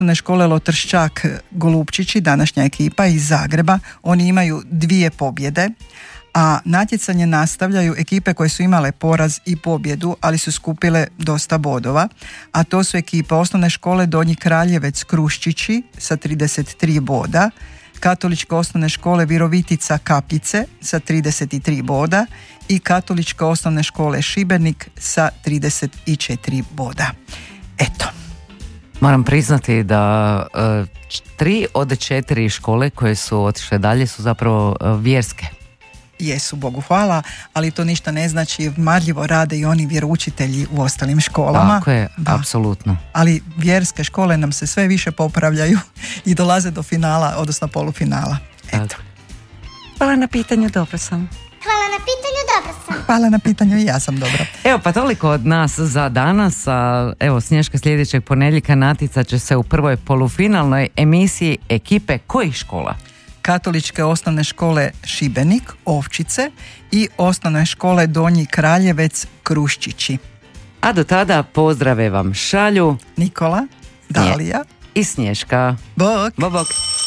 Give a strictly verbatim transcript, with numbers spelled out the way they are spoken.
Osnovne škole Lotrščak Golupčići, današnja ekipa iz Zagreba, oni imaju dvije pobjede, a natjecanje nastavljaju ekipe koje su imale poraz i pobjedu, ali su skupile dosta bodova, a to su ekipe Osnovne škole Donji Kraljevec Kruščići sa trideset tri boda, Katoličke osnovne škole Virovitica Kapljice sa trideset tri boda i Katoličke osnovne škole Šibenik sa trideset četiri boda. Eto. Moram priznati da uh, tri od četiri škole koje su otišle dalje su zapravo uh, vjerske. Jesu, Bogu hvala, ali to ništa ne znači, marljivo rade i oni vjeroučitelji u ostalim školama. Tako je, da. Apsolutno. Ali vjerske škole nam se sve više popravljaju i dolaze do finala, odnosno polufinala. Eto. Hvala na pitanju, dobro sam. Hvala na pitanju, dobro sam. Hvala na pitanju, i ja sam dobra. Evo, pa toliko od nas za danas. A, evo, Snješka sljedećeg ponedjeljka natjecat će se u prvoj polufinalnoj emisiji ekipe kojih škola? Katoličke osnovne škole Šibenik, Ovčice i osnovne škole Donji Kraljevec Kruščići. A do tada pozdrave vam šalju Nikola, Dalija i Snješka. Bok! Bok, bok.